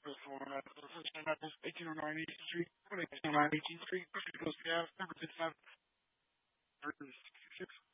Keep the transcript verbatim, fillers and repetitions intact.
eighteen oh nine eighteenth Street, eighteen oh nine eighteenth Street, Coast Ave, number fifty-five, six.